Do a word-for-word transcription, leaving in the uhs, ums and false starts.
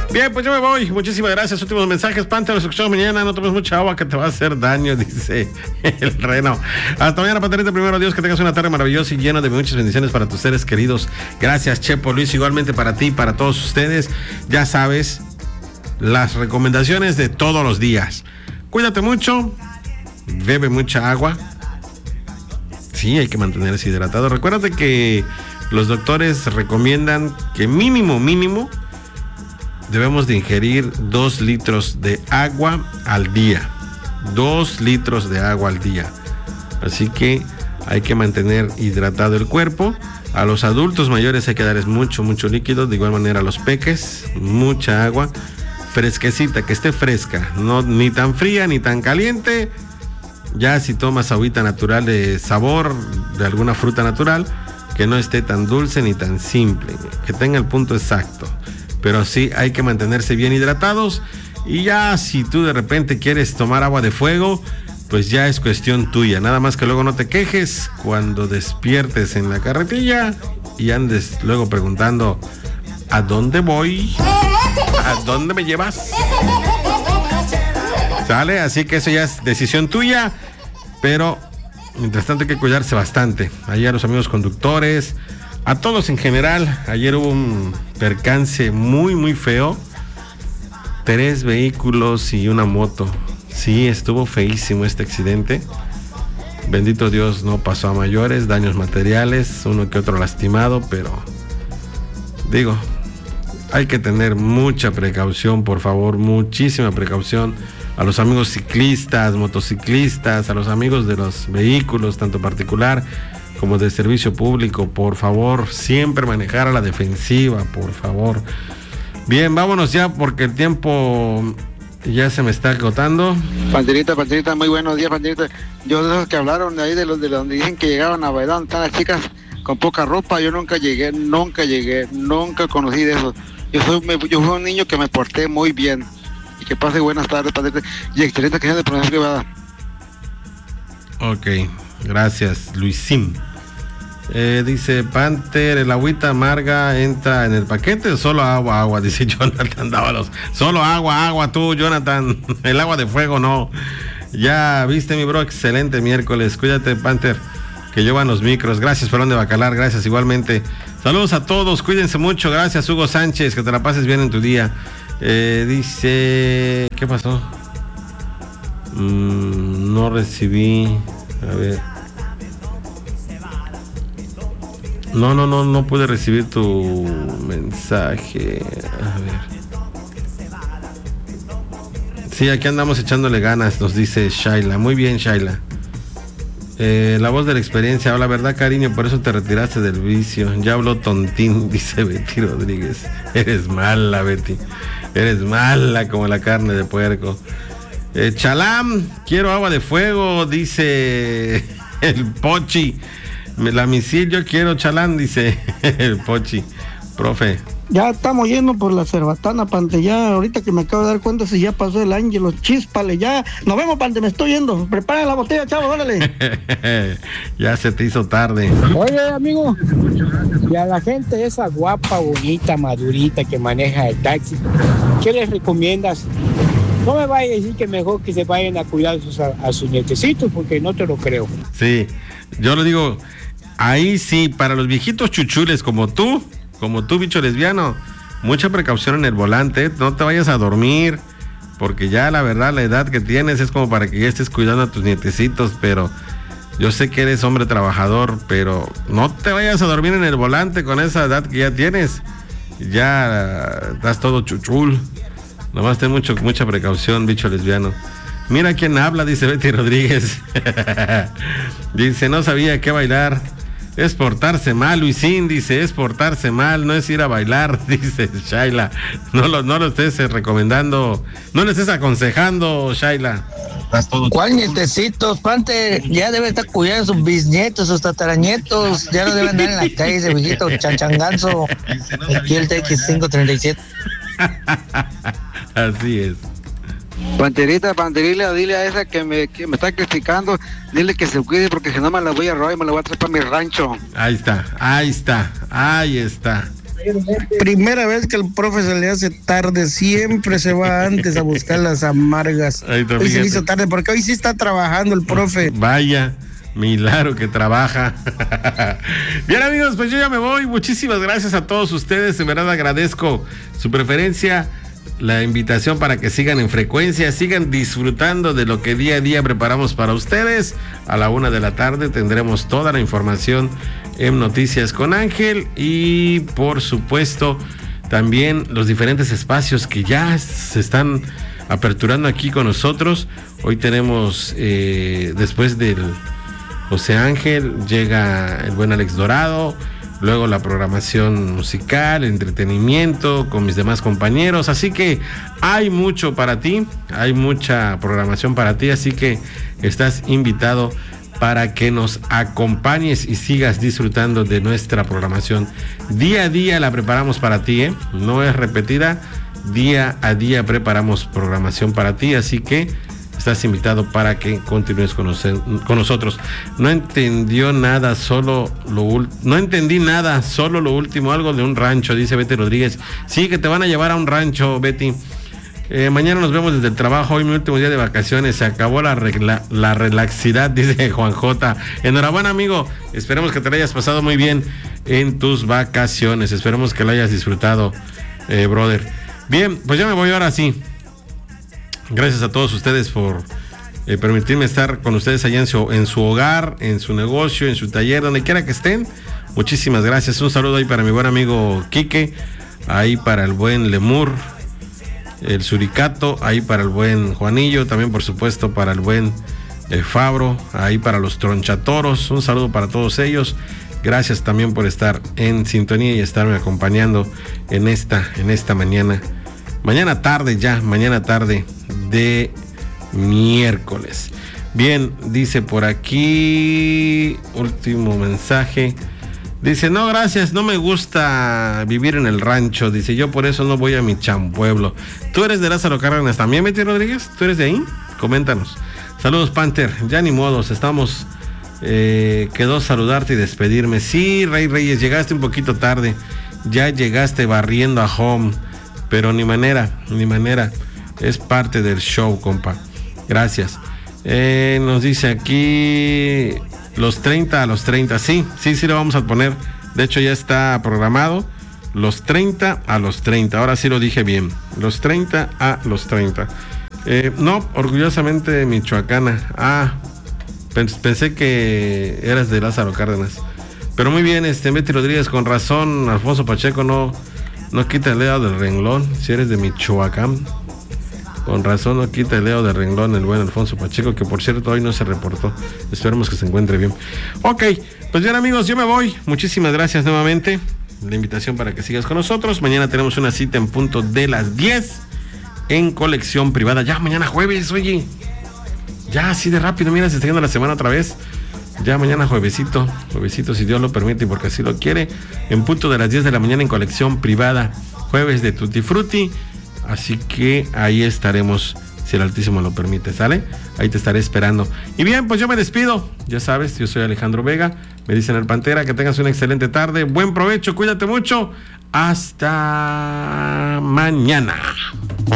Bien, pues yo me voy. Muchísimas gracias. Últimos mensajes. Panther, nos escuchamos mañana. No tomes mucha agua que te va a hacer daño, dice el reno. Hasta mañana, Panterita. Primero, Dios, que tengas una tarde maravillosa y llena de muchas bendiciones para tus seres queridos. Gracias, Chepo, Luis. Igualmente para ti y para todos ustedes. Ya sabes, las recomendaciones de todos los días. Cuídate mucho. Bebe mucha agua. Sí, hay que mantenerse hidratado. Recuérdate que los doctores recomiendan que mínimo, mínimo, debemos de ingerir dos litros de agua al día. Dos litros de agua al día. Así que hay que mantener hidratado el cuerpo. A los adultos mayores hay que darles mucho, mucho líquido. De igual manera a los peques, mucha agua. Fresquecita, que esté fresca. No, ni tan fría, ni tan caliente. Ya si tomas agüita natural de sabor, de alguna fruta natural, que no esté tan dulce ni tan simple. Que tenga el punto exacto. Pero sí hay que mantenerse bien hidratados. Y ya si tú de repente quieres tomar agua de fuego, pues ya es cuestión tuya. Nada más que luego no te quejes cuando despiertes en la carretilla y andes luego preguntando: ¿a dónde voy? ¿A dónde me llevas? ¿Sale? Así que eso ya es decisión tuya. Pero mientras tanto hay que cuidarse bastante. Allá a los amigos conductores, a todos en general. Ayer hubo un percance muy, muy feo. Tres vehículos y una moto. Sí, estuvo feísimo este accidente. Bendito Dios, no pasó a mayores, daños materiales, uno que otro lastimado, pero digo, hay que tener mucha precaución, por favor, muchísima precaución. A los amigos ciclistas, motociclistas, a los amigos de los vehículos, tanto particular como de servicio público, por favor, siempre manejar a la defensiva, por favor. Bien, vámonos ya porque el tiempo ya se me está agotando. Panterita, Panterita, muy buenos días, Panterita. Yo de esos que hablaron de ahí, de los de donde dicen que llegaban a bailar, están las chicas con poca ropa, yo nunca llegué, nunca llegué, nunca conocí de eso. Yo soy, me, yo fui un niño que me porté muy bien. Y que pase buenas tardes, Panterita, y excelente canción de promoción privada. Ok, gracias, Luisín. Eh, dice Panther, el agüita amarga entra en el paquete, solo agua, agua, dice Jonathan Dávalos. Solo agua, agua tú, Jonathan. El agua de fuego no. Ya viste, mi bro, excelente miércoles. Cuídate, Panther, que llevan los micros. Gracias, Perón de Bacalar, gracias igualmente. Saludos a todos, cuídense mucho. Gracias, Hugo Sánchez, que te la pases bien en tu día. Eh, dice, ¿qué pasó? Mm, no recibí. A ver. No, no, no, no pude recibir tu mensaje. A ver. Sí, aquí andamos echándole ganas, nos dice Shaila. Muy bien, Shaila. Eh, la voz de la experiencia habla, ¿verdad, cariño? Por eso te retiraste del vicio. Ya habló tontín, dice Betty Rodríguez. Eres mala, Betty. Eres mala como la carne de puerco. Eh, Chalam, quiero agua de fuego, dice el Pochi. La misil yo quiero, Chalán, dice el Pochi. Profe. Ya estamos yendo por la cerbatana, Pante. Ya ahorita que me acabo de dar cuenta si ya pasó el Ángelo, chíspale, ya. Nos vemos, Pante, me estoy yendo. Prepara la botella, chavo, órale. Ya se te hizo tarde. Oye, amigo, y a la gente esa guapa, bonita, madurita que maneja el taxi, ¿qué les recomiendas? No me vayas a decir que mejor que se vayan a cuidar a sus, a sus nietecitos, porque no te lo creo. Sí, yo lo digo, ahí sí, para los viejitos chuchules como tú, como tú, bicho lesbiano, mucha precaución en el volante, no te vayas a dormir, porque ya la verdad la edad que tienes es como para que ya estés cuidando a tus nietecitos, pero yo sé que eres hombre trabajador, pero no te vayas a dormir en el volante con esa edad que ya tienes, ya estás todo chuchul. Nomás ten mucho, mucha precaución, bicho lesbiano. Mira quién habla, dice Betty Rodríguez. Dice, no sabía qué bailar. Es portarse mal, Luisín, dice, es portarse mal, no es ir a bailar, dice Shaila. No lo, no lo estés recomendando, no le estés aconsejando, Shaila. ¿Cuál nietecitos, Pante? Ya debe estar cuidando sus bisnietos, sus tataranietos. Ya no deben andar en la calle ese viejito chanchanganzo. Aquí el T X cinco treinta y siete. Así es. Panterita, Panterita, dile a esa que me, que me está criticando, dile que se cuide porque si no me la voy a robar y me la voy a traer para mi rancho. Ahí está, ahí está, ahí está. Primera vez que el profe se le hace tarde, siempre se va antes a buscar las amargas. Ahí está, hoy se le fíjate. hizo tarde porque hoy sí está trabajando el profe. Vaya, milagro que trabaja. Bien, amigos, pues yo ya me voy. Muchísimas gracias a todos ustedes. En verdad agradezco su preferencia, la invitación para que sigan en frecuencia, sigan disfrutando de lo que día a día preparamos para ustedes. A la una de la tarde tendremos toda la información en Noticias con Ángel y, por supuesto, también los diferentes espacios que ya se están aperturando aquí con nosotros. Hoy tenemos, eh, después del José Ángel, llega el buen Alex Dorado. Luego la programación musical, el entretenimiento con mis demás compañeros. Así que hay mucho para ti, hay mucha programación para ti. Así que estás invitado para que nos acompañes y sigas disfrutando de nuestra programación. Día a día la preparamos para ti, ¿eh? No es repetida. Día a día preparamos programación para ti. Así que estás invitado para que continúes con, nos, con nosotros. No entendió nada, solo lo ul- no entendí nada, solo lo último, algo de un rancho, dice Betty Rodríguez. Sí, que te van a llevar a un rancho, Betty. Eh, mañana nos vemos desde el trabajo, hoy mi último día de vacaciones, se acabó la, regla, la relaxidad, dice Juan J. Enhorabuena, amigo, esperemos que te la hayas pasado muy bien en tus vacaciones, esperemos que la hayas disfrutado, eh, brother. Bien, pues ya me voy ahora sí. Gracias a todos ustedes por eh, permitirme estar con ustedes allá en su, en su hogar, en su negocio, en su taller, donde quiera que estén. Muchísimas gracias. Un saludo ahí para mi buen amigo Quique, ahí para el buen Lemur, el Suricato, ahí para el buen Juanillo, también por supuesto para el buen eh, Fabro, ahí para los Tronchatoros. Un saludo para todos ellos. Gracias también por estar en sintonía y estarme acompañando en esta, en esta mañana. Mañana tarde ya, mañana tarde de miércoles. Bien, dice por aquí, último mensaje. Dice, no, gracias, no me gusta vivir en el rancho. Dice, yo por eso no voy a mi champueblo. ¿Tú eres de Lázaro Cárdenas también, Betty Rodríguez? ¿Tú eres de ahí? Coméntanos. Saludos, Panther. Ya ni modos, estamos... Eh, quedó saludarte y despedirme. Sí, Rey Reyes, llegaste un poquito tarde. Ya llegaste barriendo a home. Pero ni manera, ni manera. Es parte del show, compa. Gracias. Eh, nos dice aquí los treinta a los treinta. Sí, sí, sí lo vamos a poner. De hecho ya está programado. Los treinta a los treinta. Ahora sí lo dije bien. Los treinta a los treinta. Eh, no, orgullosamente michoacana. Ah, pensé que eras de Lázaro Cárdenas. Pero muy bien, este Betty Rodríguez, con razón, Alfonso Pacheco no... No quita el dedo del renglón, si eres de Michoacán. Con razón no quita el dedo del renglón el buen Alfonso Pacheco, que por cierto hoy no se reportó. Esperemos que se encuentre bien. Ok, pues bien, amigos, yo me voy. Muchísimas gracias nuevamente. La invitación para que sigas con nosotros. Mañana tenemos una cita en punto de las diez en Colección Privada. Ya mañana jueves, oye. Ya así de rápido, mira, se está yendo la semana otra vez. Ya mañana juevesito, juevesito si Dios lo permite y porque así lo quiere, en punto de las diez de la mañana en Colección Privada, jueves de Tutti Frutti, así que ahí estaremos, si el Altísimo lo permite, ¿sale? Ahí te estaré esperando. Y bien, pues yo me despido, ya sabes, yo soy Alejandro Vega, me dicen el Pantera, que tengas una excelente tarde, buen provecho, cuídate mucho, hasta mañana.